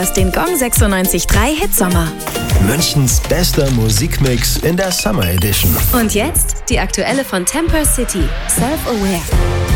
hörst den Gong 96.3 Hit Sommer. Münchens bester Musikmix in der Summer Edition. Und jetzt die aktuelle von Temper City, Self-Aware.